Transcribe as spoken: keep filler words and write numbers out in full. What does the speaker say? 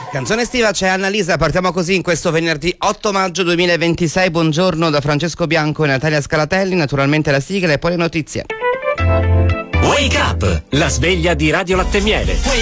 Canzone estiva, c'è Annalisa, partiamo così in questo venerdì otto maggio duemilaventisei. Buongiorno da Francesco Bianco e Natalia Scalatelli, naturalmente la sigla e poi le notizie. Wake up, la sveglia di Radio Latte Miele.